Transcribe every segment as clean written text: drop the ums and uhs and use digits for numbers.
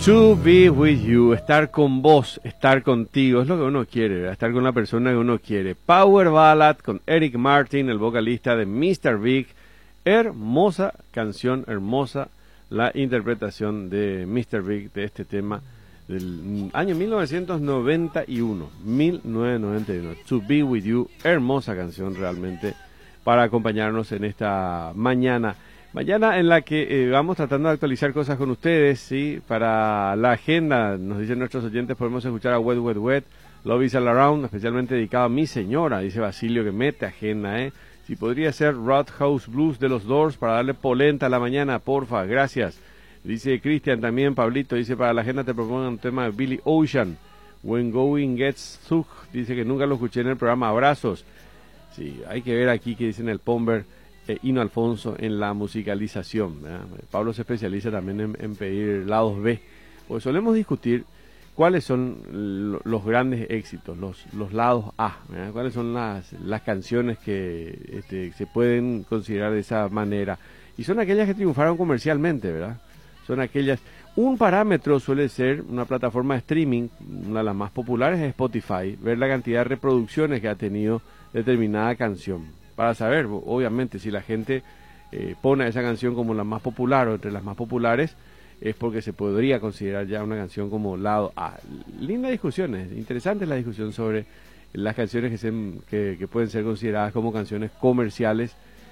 To be with you, estar con vos, estar contigo, es lo que uno quiere, ¿verdad? Estar con la persona que uno quiere. Power Ballad con Eric Martin, el vocalista de Mr. Big. Hermosa canción, hermosa la interpretación de Mr. Big de este tema del año 1991. To be with you, hermosa canción realmente para acompañarnos en esta mañana. Mañana en la que vamos tratando de actualizar cosas con ustedes, ¿sí? Para la agenda, nos dicen nuestros oyentes, podemos escuchar a Wet Wet Wet, Love is All Around, especialmente dedicado a mi señora, dice Basilio, que mete agenda, ¿eh? Si podría ser Roadhouse Blues de los Doors para darle polenta a la mañana, porfa, gracias. Dice Cristian también, Pablito, dice, para la agenda te propongo un tema de Billy Ocean, When Going Gets Tough, dice que nunca lo escuché en el programa, abrazos. Sí, hay que ver aquí que dicen el Pomber, Hino Alfonso en la musicalización, ¿verdad? Pablo se especializa también en pedir lados B, pues solemos discutir cuáles son los grandes éxitos, los lados A, ¿verdad? Cuáles son las canciones que se pueden considerar de esa manera, y son aquellas que triunfaron comercialmente, ¿verdad? Son aquellas, un parámetro suele ser una plataforma de streaming, una de las más populares es Spotify, ver la cantidad de reproducciones que ha tenido determinada canción, para saber, obviamente, si la gente pone a esa canción como la más popular o entre las más populares, es porque se podría considerar ya una canción como lado A. Lindas discusiones, interesante la discusión sobre las canciones que pueden ser consideradas como canciones comerciales,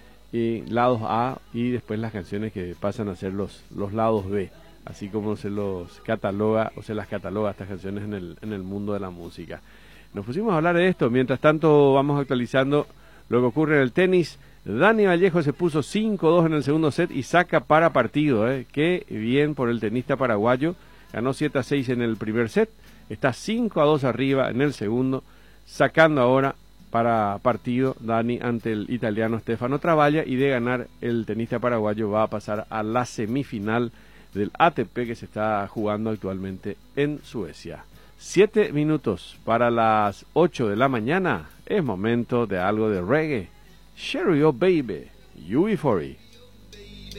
lados A, y después las canciones que pasan a ser los lados B, así como se los cataloga o se las cataloga estas canciones en el mundo de la música. Nos pusimos a hablar de esto, mientras tanto vamos actualizando lo que ocurre en el tenis. Dani Vallejo se puso 5-2 en el segundo set y saca para partido, qué bien por el tenista paraguayo, ganó 7-6 en el primer set, está 5-2 arriba en el segundo, sacando ahora para partido Dani ante el italiano Stefano Travaglia, y de ganar el tenista paraguayo va a pasar a la semifinal del ATP que se está jugando actualmente en Suecia. 7 minutos para las 8 de la mañana, es momento de algo de reggae. Share your baby, UB40.